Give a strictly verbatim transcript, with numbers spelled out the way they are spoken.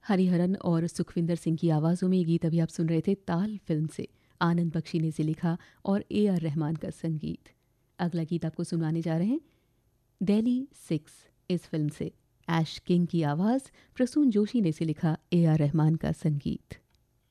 हरिहरन और सुखविंदर सिंह की आवाज़ों में ये गीत अभी आप सुन रहे थे ताल फिल्म से। आनंद बख्शी ने इसे लिखा और ए आर रहमान का संगीत। अगला गीत आपको सुनाने जा रहे हैं दिल्ली सिक्स इस फिल्म से। ऐश किंग की आवाज़, प्रसून जोशी ने इसे लिखा, ए आर रहमान का संगीत।